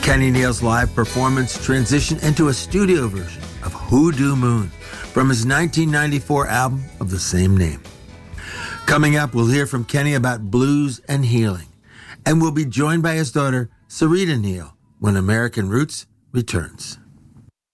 Kenny Neal's live performance transitioned into a studio version of Hoodoo Moon from his 1994 album of the same name. Coming up, we'll hear from Kenny about blues and healing, and we'll be joined by his daughter, Sarita Neal, when American Roots returns.